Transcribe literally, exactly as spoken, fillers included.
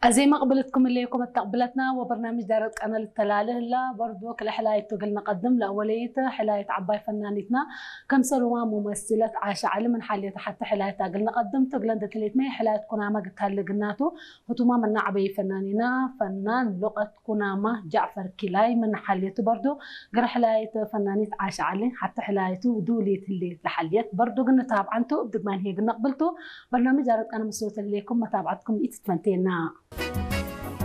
زي ما قبلتكم الليكم تقبلتنا وبرنامج دارت قناة التلاله لا برضو كل حلايته قلنا قدم لأوليته حلاية عباي فنانتنا كم سلوى ممثلة عاشة علي من حالية حتى حلايتها قلنا قدم تقلن دتليت مي حلاية كنامة قلتها اللي قلناته وتما من عبي فناننا فنان لغة كنامة جعفر كلاي من حاليته برضو قرا حلاية فنانية عاشة علي حتى حلايته ودوليت اللي لحاليت برضو قلنا تابعنته بدك ما هي قلنا قبلته برنامج دارت قناة مسوية الليكم متابعتكم إيتتفنتينا